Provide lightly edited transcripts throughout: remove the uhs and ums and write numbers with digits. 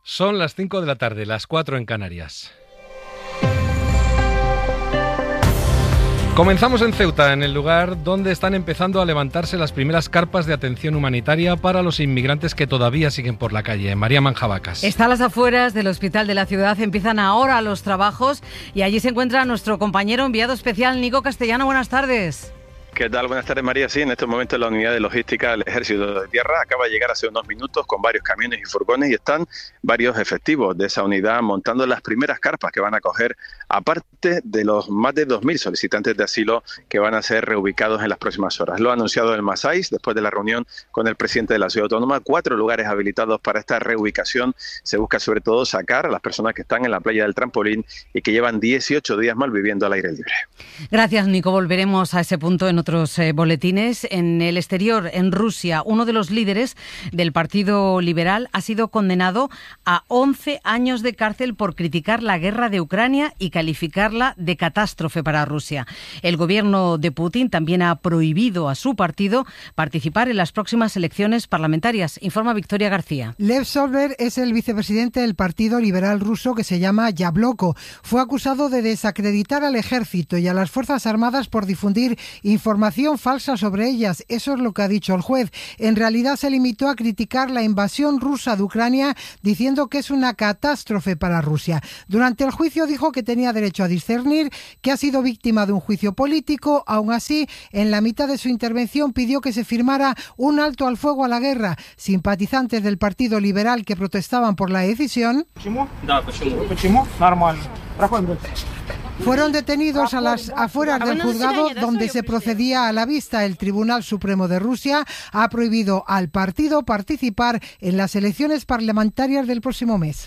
Son las 5 de la tarde, las 4 en Canarias. Comenzamos en Ceuta, en el lugar donde están empezando a levantarse las primeras carpas de atención humanitaria para los inmigrantes que todavía siguen por la calle. María Manjabacas. Está a las afueras del hospital de la ciudad, empiezan ahora los trabajos y allí se encuentra nuestro compañero enviado especial, Nico Castellano. Buenas tardes. ¿Qué tal? Buenas tardes, María. Sí, en estos momentos la unidad de logística del Ejército de Tierra acaba de llegar hace unos minutos con varios camiones y furgones y están varios efectivos de esa unidad montando las primeras carpas que van a acoger, aparte de los más de 2.000 solicitantes de asilo que van a ser reubicados en las próximas horas. Lo ha anunciado el Masais después de la reunión con el presidente de la Ciudad Autónoma. 4 lugares habilitados para esta reubicación. Se busca sobre todo sacar a las personas que están en la playa del Trampolín y que llevan 18 días malviviendo al aire libre. Gracias, Nico. Volveremos a ese punto en otros boletines. En el exterior, en Rusia, uno de los líderes del Partido Liberal ha sido condenado a 11 años de cárcel por criticar la guerra de Ucrania y calificarla de catástrofe para Rusia. El gobierno de Putin también ha prohibido a su partido participar en las próximas elecciones parlamentarias. Informa Victoria García. Lev Solver es el vicepresidente del Partido Liberal ruso que se llama Yabloko. Fue acusado de desacreditar al ejército y a las Fuerzas Armadas por difundir información falsa sobre ellas. Eso es lo que ha dicho el juez. En realidad se limitó a criticar la invasión rusa de Ucrania, diciendo que es una catástrofe para Rusia. Durante el juicio dijo que tenía derecho a discernir, que ha sido víctima de un juicio político. Aún así, en la mitad de su intervención pidió que se firmara un alto al fuego a la guerra. Simpatizantes del Partido Liberal que protestaban por la decisión fueron detenidos a las afueras del juzgado donde se procedía a la vista. El Tribunal Supremo de Rusia ha prohibido al partido participar en las elecciones parlamentarias del próximo mes.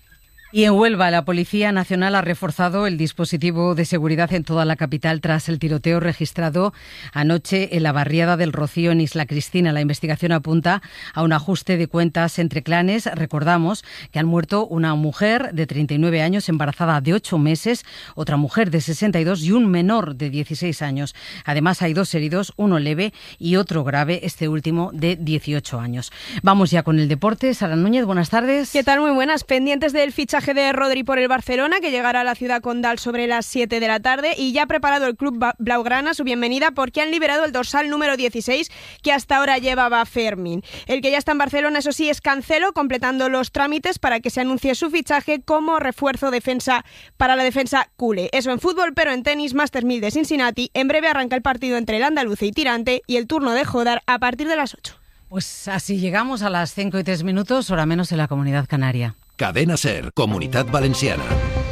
Y en Huelva, la Policía Nacional ha reforzado el dispositivo de seguridad en toda la capital tras el tiroteo registrado anoche en la barriada del Rocío en Isla Cristina. La investigación apunta a un ajuste de cuentas entre clanes. Recordamos que han muerto una mujer de 39 años embarazada de 8 meses, otra mujer de 62 y un menor de 16 años. Además, hay 2 heridos, uno leve y otro grave, este último de 18 años. Vamos ya con el deporte. Sara Núñez, buenas tardes. ¿Qué tal? Muy buenas. Pendientes del fichaje de Rodri por el Barcelona, que llegará a la ciudad condal sobre las 7 de la tarde, y ya ha preparado el club blaugrana su bienvenida porque han liberado el dorsal número 16 que hasta ahora llevaba Fermín. El que ya está en Barcelona, eso sí, es Cancelo, completando los trámites para que se anuncie su fichaje como refuerzo defensa para la defensa culé. Eso en fútbol, pero en tenis, Masters 1000 de Cincinnati. En breve arranca el partido entre el andaluce y Tirante y el turno de Jodar a partir de las 8. Pues así llegamos a las 5:03, hora menos en la Comunidad Canaria. Cadena SER, Comunitat Valenciana.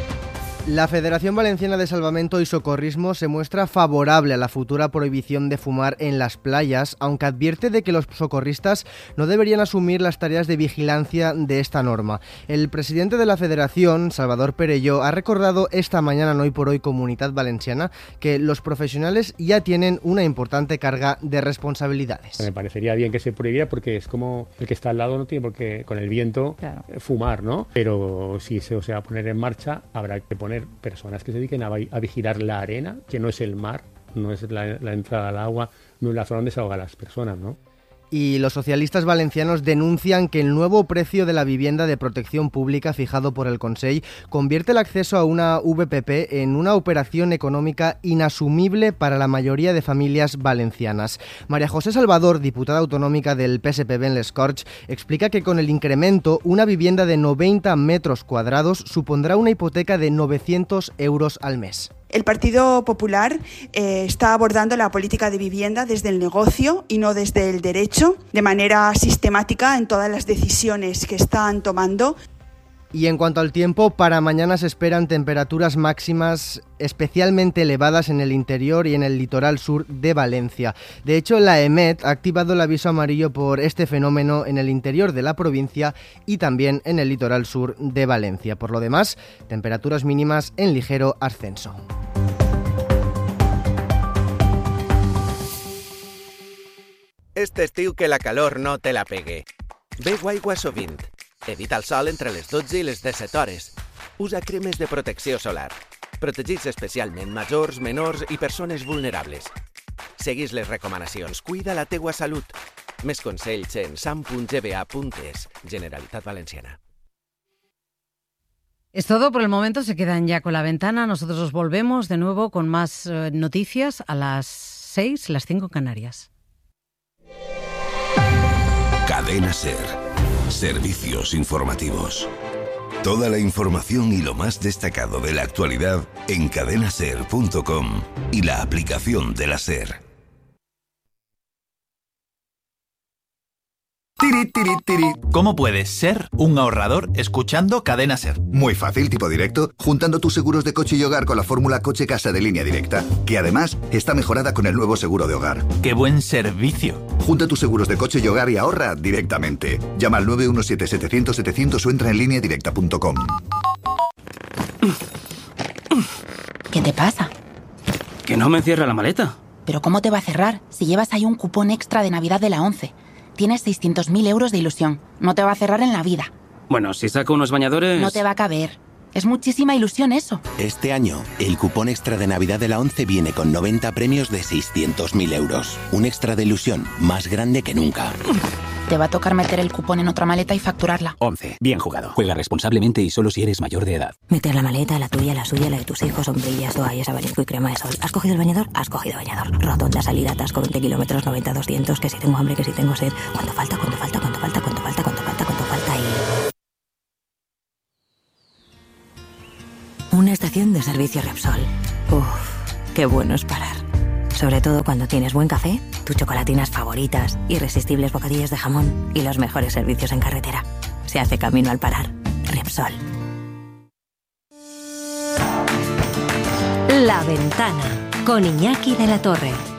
La Federación Valenciana de Salvamento y Socorrismo se muestra favorable a la futura prohibición de fumar en las playas, aunque advierte de que los socorristas no deberían asumir las tareas de vigilancia de esta norma. El presidente de la Federación, Salvador Perelló, ha recordado esta mañana en Hoy por Hoy Comunitat Valenciana que los profesionales ya tienen una importante carga de responsabilidades. Me parecería bien que se prohibiera porque es como el que está al lado no tiene por qué con el viento fumar, ¿no? Pero si se va a poner en marcha, habrá que poner personas que se dediquen a vigilar la arena, que no es el mar, no es la entrada al agua, no es la zona donde se ahogan las personas, ¿no? Y los socialistas valencianos denuncian que el nuevo precio de la vivienda de protección pública fijado por el Consell convierte el acceso a una VPP en una operación económica inasumible para la mayoría de familias valencianas. María José Salvador, diputada autonómica del PSPB en Les Corts, explica que con el incremento, una vivienda de 90 metros cuadrados supondrá una hipoteca de 900 euros al mes. El Partido Popular está abordando la política de vivienda desde el negocio y no desde el derecho, de manera sistemática en todas las decisiones que están tomando. Y en cuanto al tiempo, para mañana se esperan temperaturas máximas especialmente elevadas en el interior y en el litoral sur de Valencia. De hecho, la EMET ha activado el aviso amarillo por este fenómeno en el interior de la provincia y también en el litoral sur de Valencia. Por lo demás, temperaturas mínimas en ligero ascenso. Este estiu que la calor no te la pegue. Beu aigua sovint. Evita el sol entre les 12 i les 17 hores. Usa cremes de protecció solar. Protegits especialment majors, menors i persones vulnerables. Seguis les recomanacions. Cuida la teua salut. Més consells en sam.gba.es. Generalitat Valenciana. Es todo por el momento, se quedan ya con La Ventana. Nosotros os volvemos de nuevo con más noticias a las 6, las 5 en Canarias. Cadena SER. Servicios informativos. Toda la información y lo más destacado de la actualidad en cadenaser.com y la aplicación de la SER. Tiri, tiri, tiri. ¿Cómo puedes ser un ahorrador escuchando Cadena SER? Muy fácil, tipo directo, juntando tus seguros de coche y hogar con la fórmula coche-casa de Línea Directa, que además está mejorada con el nuevo seguro de hogar. ¡Qué buen servicio! Junta tus seguros de coche y hogar y ahorra directamente. Llama al 917-700-700 o entra en lineadirecta.com. ¿Qué te pasa? Que no me cierra la maleta. ¿Pero cómo te va a cerrar si llevas ahí un cupón extra de Navidad de la 11? Tienes 600.000 euros de ilusión. No te va a cerrar en la vida. Bueno, si saco unos bañadores... No te va a caber. Es muchísima ilusión eso. Este año, el cupón extra de Navidad de la 11 viene con 90 premios de 600.000 euros. Un extra de ilusión más grande que nunca. Te va a tocar meter el cupón en otra maleta y facturarla. 11. Bien jugado. Juega responsablemente y solo si eres mayor de edad. Meter la maleta, la tuya, la suya, la de tus hijos, sombrillas, toallas, abanico y crema de sol. ¿Has cogido el bañador? Has cogido bañador. Rotonda, salida, atasco, 20 kilómetros, 90, 200. Que si tengo hambre, que si tengo sed. ¿Cuánto falta? ¿Cuánto falta? ¿Cuánto falta? ¿Cuánto falta? ¿Cuánto falta? ¿Cuánto falta? Y... Una estación de servicio Repsol. Uff, qué bueno es parar. Sobre todo cuando tienes buen café, tus chocolatinas favoritas, irresistibles bocadillos de jamón y los mejores servicios en carretera. Se hace camino al parar. Repsol. La Ventana con Iñaki de la Torre.